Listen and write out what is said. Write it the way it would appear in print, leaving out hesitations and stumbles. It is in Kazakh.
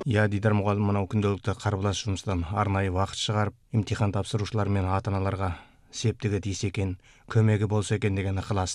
Иә, Дидар мұғалім мынау күнделікті қарбалас жұмыстан арнайы уақыт шығарып, имтихан тапсырушылар мен ата-аналарға септігі тисе екен, көмегі болса екен деген ықылас